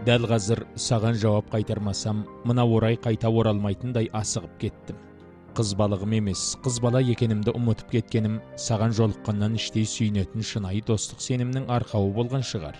Дәл қазір саған жауап қайтармасам, мына орай қайта оралмайтындай асығып кеттім. Қыз балығым емес, қыз бала екенімді ұмытып кеткенім саған жолыққаннан іштей сүйінетін шынайы достық сенімнің арқауы болған шығар.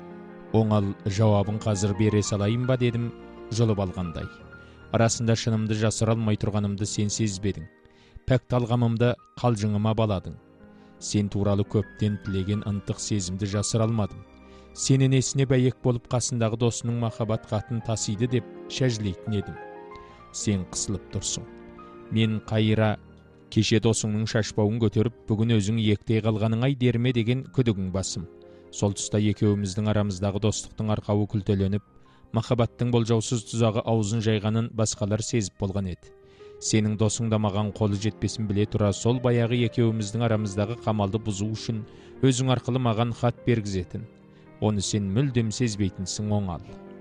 Оңал жауабын қазір бере салайын ба дедім, жұлып алғандай. Арасында шынымды жасыра алмай тұрғанымды сен сезбедің. Пәк талғамымды қалжыңыма баладың. Сен туралы көптен тілеген ынтық сезімді жасыра алмадым. Сенің есіне бәйек болып қасындағы досының махаббат хатын тасиды деп шәжілейтін едім. Сен қысылып тұрсың. Мен қайыра кеше досыңның шашбауын көтеріп, бүгін өзің ектей қалғаныңай дерме деген күдігің басым. Сол тұста екеуіміздің арамыздағы достықтың арқауы күлтеленіп, махаббаттың болжаусыз тұзағы аузын жайғанын басқалар сезіп болған еді. Сенің досың да маған қолы жетпесін біле тұра, сол баяғы екеуіміздің арамыздағы қамалды бұзу үшін өзің арқылы маған хат бергізетін. Оны сен мүлдем сезбейтінсің, оңал.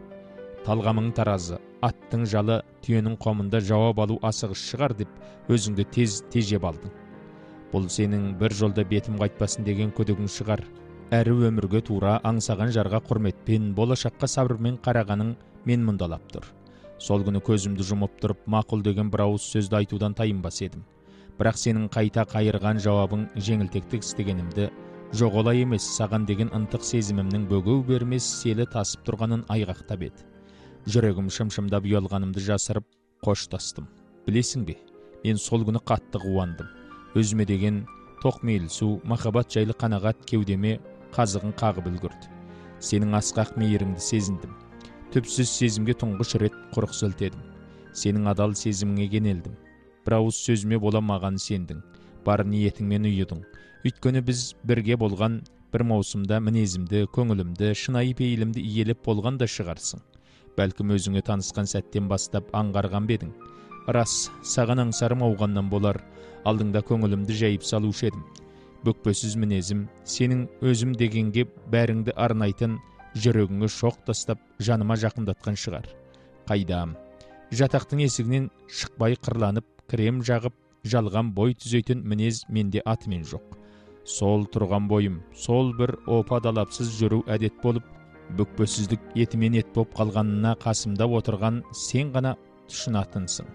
Талғамың таразы, аттың жалы, түйенің қомында жауап алу асығыс шығар деп өзіңді тез тежеп алдың. Бұл сенің бір жолда бетім қайтпасын деген күдігің шығар. Әрі өмірге тура аңсаған жарға құрметпен, болашаққа сабырмен қарағаның мен мұндалап тұр. Сол күні көзімді жұмып тұрып, мақұл деген бір ауыз сөзді айтудан тайынбас едім. Бірақ сенің қайта қайырған жауабың жеңілтектік істегенімді, жоқ олай емес, саған деген ынтық сезімімнің бөгеу бермес селі тасып тұрғанын айғақтап еді. Жүрегім шымшымдап ұялғанымды жасырып қоштастым. Білесің бе, мен сол күні қатты қуандым. Өзіме деген тоқмейілсу, махаббат жайлы қанағат кеудеме қазығын қағып үлгірді. Сенің асқақ мейіріңді сезіндім. Түпсіз сезімге тұңғыш рет құрық сілтедім. Сенің адал сезіміңе кенелдім. Бір ауыз сөзіме бола маған сендің. Бар ниетіңмен ұйыдың. Өйткені біз бірге болған бір маусымда мінезімді, көңілімді, шынайы пейілімді иелеп болған да шығарсың. Бәлкім өзіңе танысқан сәттен бастап аңғарған бедің. Рас, саған аңсарым ауғаннан болар, алдыңда көңілімді жайып салушы едім. Бүкпесіз мінезім, сенің өзім дегенге бәріңді арнайтын жүрегіңе шоқ тастап жаныма жақындатқан шығар. Қайдам, жатақтың есігінен шықпай қырланып, крем жағып, жалған бой түзейтін мінез менде атымен жоқ. Сол тұрған бойым, сол бір опа-далапсыз жүру әдет болып, бүкпесіздік етімен ет боп қалғанына қасымда отырған сен ғана тұшынатынсың.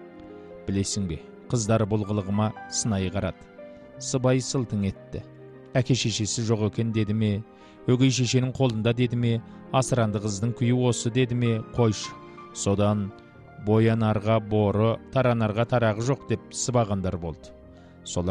Білесің бе, қыздар бұл қылығыма сынай қарады. Сыбай сылтың етті. Әке шешесі жоқ екен деді ме, өгей шешенің қолында деді ме, асыранды қыздың күйі осы деді ме, қойшы. Содан боянарға боры, таранарға тарағы жоқ деп сыбағандар болды. Солар